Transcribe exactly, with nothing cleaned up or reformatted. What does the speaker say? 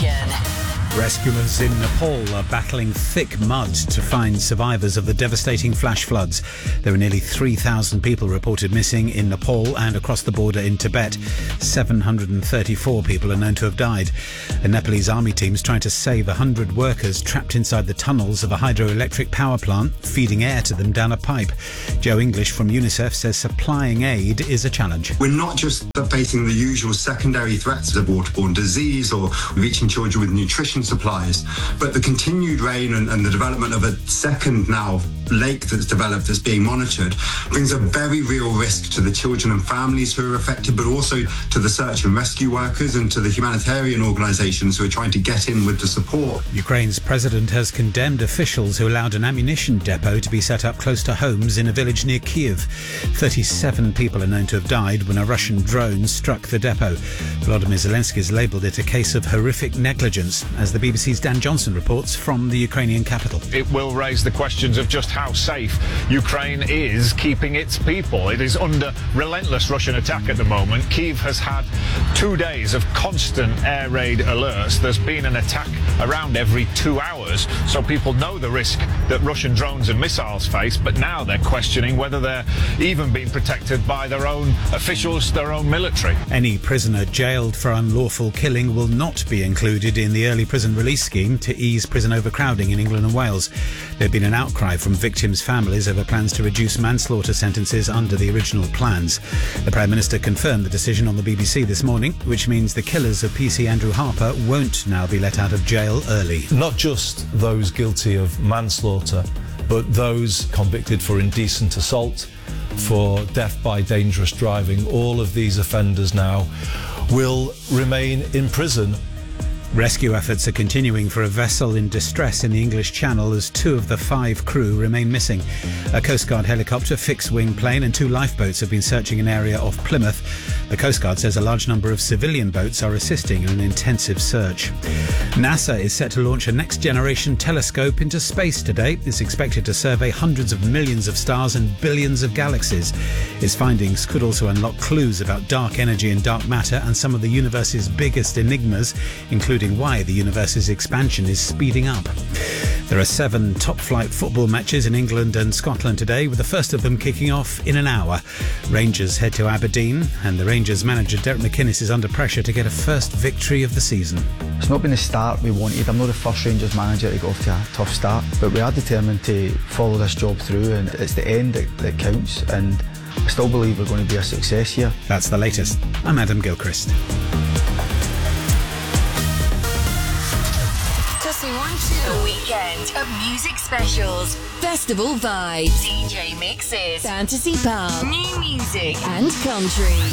Nation. Rescuers in Nepal are battling thick mud to find survivors of the devastating flash floods. There are nearly three thousand people reported missing in Nepal and across the border in Tibet. seven hundred thirty-four people are known to have died. A Nepalese army team is trying to save one hundred workers trapped inside the tunnels of a hydroelectric power plant, feeding air to them down a pipe. Joe English from UNICEF says supplying aid is a challenge. We're not just facing the usual secondary threats of waterborne disease or reaching children with nutrition supplies, but the continued rain and, and the development of a second now lake that's developed that's being monitored brings a very real risk to the children and families who are affected, but also to the search and rescue workers and to the humanitarian organisations who are trying to get in with the support. Ukraine's president has condemned officials who allowed an ammunition depot to be set up close to homes in a village near Kyiv. thirty-seven people are known to have died when a Russian drone struck the depot. Volodymyr Zelensky has labelled it a case of horrific negligence, as the B B C's Dan Johnson reports from the Ukrainian capital. It will raise the questions of just how safe Ukraine is keeping its people. It is under relentless Russian attack at the moment. Kyiv has had two days of constant air raid alerts. There's been an attack around every two hours, so people know the risk that Russian drones and missiles face, but now they're questioning whether they're even being protected by their own officials, their own military. Any prisoner jailed for unlawful killing will not be included in the early prison release scheme to ease prison overcrowding in England and Wales. There had been an outcry from victims' families over plans to reduce manslaughter sentences under the original plans. The Prime Minister confirmed the decision on the B B C this morning, which means the killers of P C Andrew Harper won't now be let out of jail early. Not just those guilty of manslaughter, but those convicted for indecent assault, for death by dangerous driving. All of these offenders now will remain in prison. Rescue efforts are continuing for a vessel in distress in the English Channel as two of the five crew remain missing. A Coast Guard helicopter, fixed-wing plane and two lifeboats have been searching an area off Plymouth. The Coast Guard says a large number of civilian boats are assisting in an intensive search. NASA is set to launch a next-generation telescope into space today. It's expected to survey hundreds of millions of stars and billions of galaxies. Its findings could also unlock clues about dark energy and dark matter and some of the universe's biggest enigmas, including why the universe's expansion is speeding up. There are seven top-flight football matches in England and Scotland today, with the first of them kicking off in an hour. Rangers head to Aberdeen, and the Rangers manager Derek McInnes is under pressure to get a first victory of the season. It's not been the start we wanted. I'm not the first Rangers manager to go off to a tough start, but we are determined to follow this job through, and it's the end that, that counts, and I still believe we're going to be a success here. That's the latest. I'm Adam Gilchrist. A weekend of music specials, festival vibes, D J mixes, fantasy pop, new music and country.